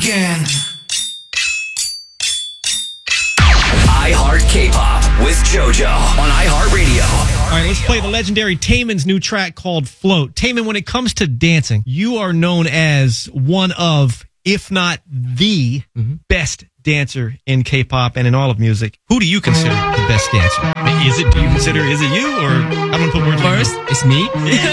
again. iHeart K-Pop with JoJo on iHeartRadio. All right, let's play the legendary Taemin's new track called Float. Taemin, when it comes to dancing, you are known as one of, if not the best dancer in K-pop and in all of music. Who do you consider the best dancer? Do you consider, is it you, or I'm going to put words First, it's me.